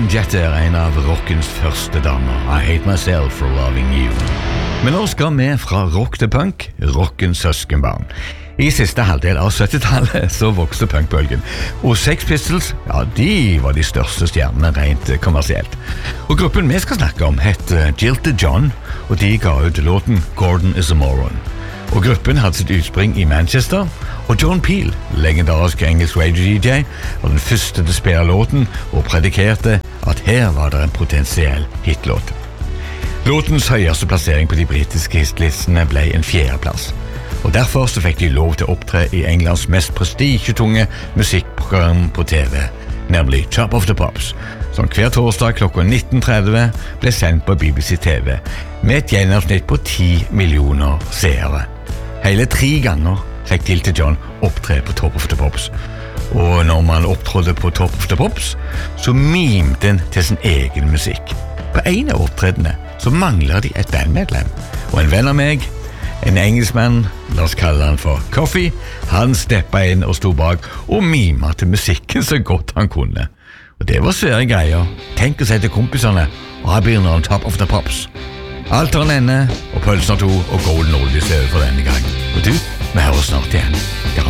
Jett en av rockens første damer. I hate myself for loving you. Men nå skal vi fra rock til punk, rockens søskenbarn. I siste halvdel av 70-tallet så vokste punkbølgen, og Sex Pistols, ja, de var de største stjernene rent kommersielt. Og gruppen vi skal snakke om heter Jilted John, og de ga ut låten Gordon is a Moron. Og gruppen hadde sitt utspring i Manchester, og John Peel, legendarisk engelsk radio-DJ, var den første til å spille låten og predikerte at her var det en potensiell hitlåt. Låtens høyeste plassering på de britiske hitlistene ble en 4. plass, og derfor så fikk de lov til å opptre i Englands mest prestisjetunge musikkprogram på TV, nemlig Top of the Pops, som hver torsdag klokka 19:30 ble sendt på BBC TV, med et gjennomsnitt på 10 millioner seere. Hele 3 ganger fikk Jilted John opptre på Top of the Pops, og når man opptrådte på Top of the Pops, så mimte den til sin egen musikk. På en av opptredene så mangler de et bandmedlem, og en venn av meg, en engelskmann, la oss kalle han for Coffee, han steppet inn og stod bak og mimet til musikken så godt han kunne. Og det var svære greier. Tenk å si til kompisene, I've been on Top of the Pops. Alt har en ende, og pølsen har 2, og Golden Oldies er over for denne gang. Og du, vi hører snart igjen.